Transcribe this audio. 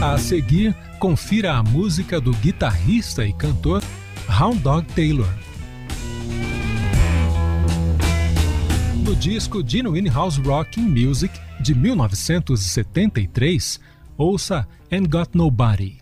A seguir, confira a música do guitarrista e cantor Hound Dog Taylor. No disco Genuine House Rockin' Music, de 1973, ouça Ain't Got Nobody.